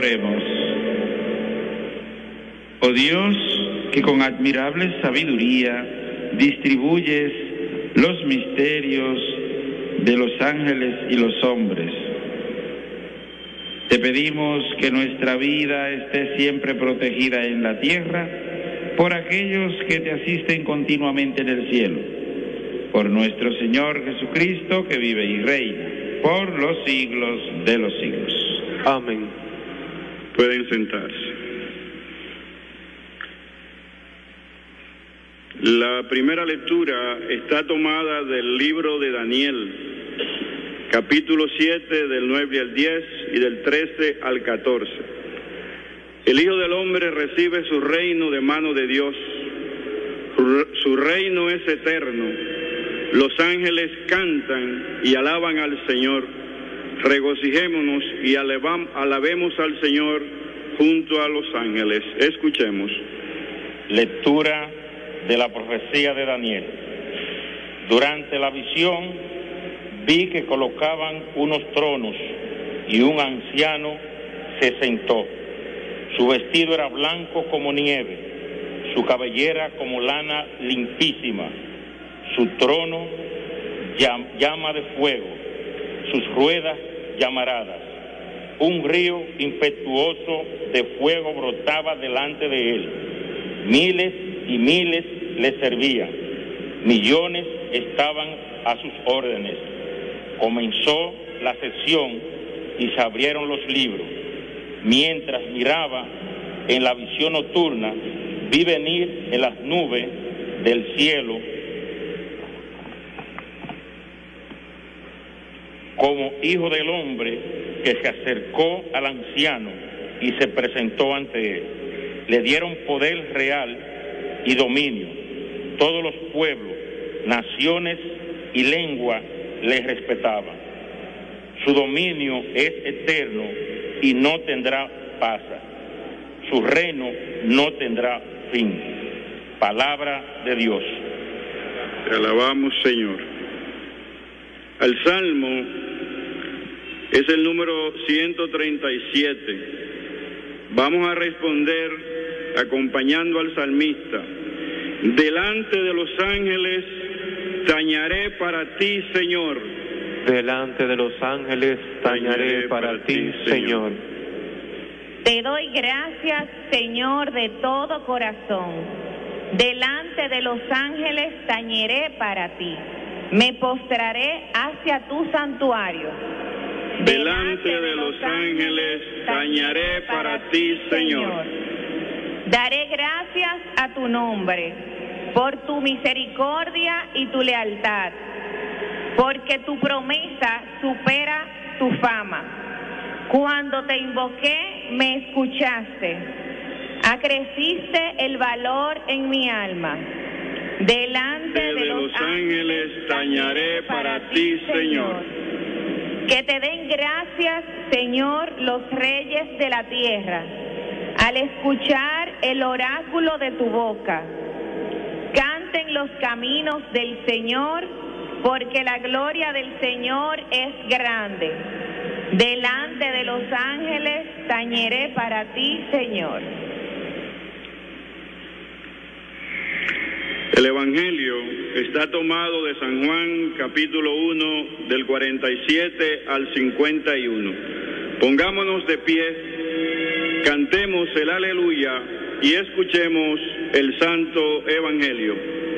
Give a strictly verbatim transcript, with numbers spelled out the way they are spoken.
Oremos. Oh Dios, que con admirable sabiduría distribuyes los misterios de los ángeles y los hombres, te pedimos que nuestra vida esté siempre protegida en la tierra por aquellos que te asisten continuamente en el cielo, por nuestro Señor Jesucristo, que vive y reina por los siglos de los siglos. Amén. Pueden sentarse. La primera lectura está tomada del libro de Daniel, capítulo siete, del nueve al diez y del trece al catorce. El Hijo del Hombre recibe su reino de mano de Dios. Su reino es eterno. Los ángeles cantan y alaban al Señor. Regocijémonos y alabam, alabemos al Señor junto a los ángeles. Escuchemos. Lectura de la profecía de Daniel. Durante la visión vi que colocaban unos tronos y un anciano se sentó. Su vestido era blanco como nieve, su cabellera como lana limpísima, su trono llama de fuego, sus ruedas llamaradas. Un río impetuoso de fuego brotaba delante de él. Miles y miles le servían, millones estaban a sus órdenes. Comenzó la sesión y se abrieron los libros. Mientras miraba en la visión nocturna, vi venir en las nubes del cielo como hijo del hombre que se acercó al anciano y se presentó ante él. Le dieron poder real y dominio. Todos los pueblos, naciones y lenguas le respetaban. Su dominio es eterno y no tendrá pasa. Su reino no tendrá fin. Palabra de Dios. Te alabamos, Señor. Al Salmo es el número ciento treinta y siete. Vamos a responder acompañando al salmista. Delante de los ángeles tañaré para ti, Señor. Delante de los ángeles tañaré para ti, Señor. Te doy gracias, Señor, de todo corazón. Delante de los ángeles tañeré para ti. Me postraré hacia tu santuario. Delante de los ángeles tañaré para ti, Señor. Daré gracias a tu nombre por tu misericordia y tu lealtad, porque tu promesa supera tu fama. Cuando te invoqué, me escuchaste. Acreciste el valor en mi alma. Delante de, de los, los ángeles tañaré para ti, Señor. Que te den gracias, Señor, los reyes de la tierra, al escuchar el oráculo de tu boca. Canten los caminos del Señor, porque la gloria del Señor es grande. Delante de los ángeles tañeré para ti, Señor. El Evangelio está tomado de San Juan, capítulo uno, del cuarenta y siete al cincuenta y uno. Pongámonos de pie, cantemos el aleluya y escuchemos el Santo Evangelio.